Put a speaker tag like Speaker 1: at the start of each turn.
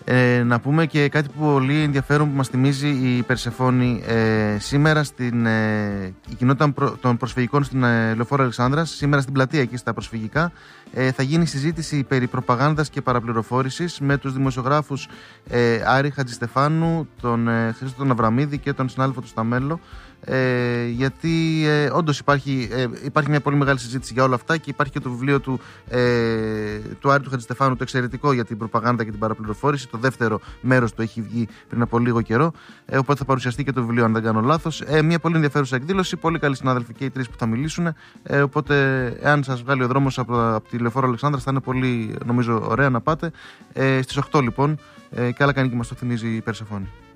Speaker 1: Να πούμε και κάτι πολύ ενδιαφέρον που μας θυμίζει η Περσεφόνη. Σήμερα η κοινότητα των προσφυγικών στην Λεωφόρο Αλεξάνδρας, σήμερα στην πλατεία εκεί στα προσφυγικά, θα γίνει συζήτηση περί προπαγάνδας και παραπληροφόρησης με τους δημοσιογράφους Άρη Χατζηστεφάνου, τον Χρήστο τον Αβραμίδη και τον συνάδελφο του Σταμέλο. Γιατί όντως υπάρχει μια πολύ μεγάλη συζήτηση για όλα αυτά και υπάρχει και το βιβλίο του Άρη του Χατζηστεφάνου, το εξαιρετικό για την προπαγάνδα και την παραπληροφόρηση. Το δεύτερο μέρος του έχει βγει πριν από λίγο καιρό, οπότε θα παρουσιαστεί και το βιβλίο, αν δεν κάνω λάθος. Μια πολύ ενδιαφέρουσα εκδήλωση, πολύ καλοί συνάδελφοι και οι τρεις που θα μιλήσουν, οπότε εάν σας βγάλει ο δρόμος από τη Λεωφόρο Αλεξάνδρας θα είναι πολύ, νομίζω, ωραία να πάτε. Στις 8 λοιπόν, και άλλα κάνει και μας το θυμίζει η Περσεφόνη.